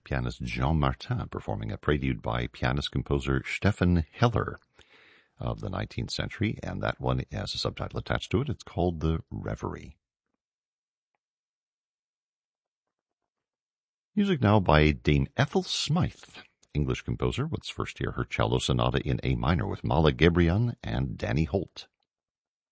pianist Jean Martin performing a prelude by pianist-composer Stefan Heller of the 19th century, and that one has a subtitle attached to it. It's called The Reverie. Music now by Dame Ethel Smythe, English composer. Let's first hear her cello sonata in A minor with Mala Gebrian and Danny Holt.